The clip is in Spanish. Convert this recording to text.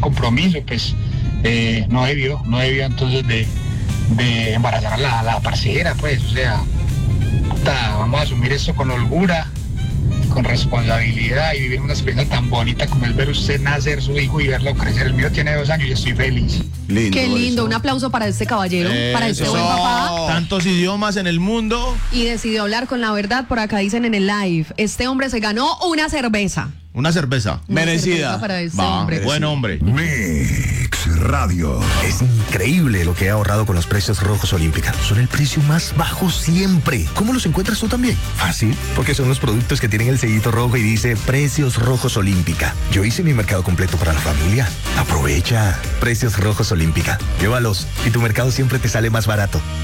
compromiso, pues no debió entonces de embarazar a la parcera, pues, o sea, vamos a asumir esto con holgura, con responsabilidad y vivir una experiencia tan bonita como es ver usted nacer su hijo y verlo crecer. El mío tiene 2 años y estoy feliz. Lindo. Qué lindo, eso. un aplauso para este caballero, para este buen papá. Tantos idiomas en el mundo. Y decidió hablar con la verdad, por acá dicen en el live. Este hombre se ganó una cerveza. Una cerveza. Una Merecida. cerveza para este Va, hombre. buen hombre. Mix Radio. Es increíble lo que ha ahorrado con los precios rojos Olímpica. Son el precio más bajo siempre. ¿Cómo los encuentras tú también? Fácil, porque son los productos que tienen el sellito rojo y dice Precios Rojos Olímpica. Yo hice mi mercado completo para la familia. Aprovecha. Precios Rojos Olímpica. Llévalos y tu mercado siempre te sale más barato.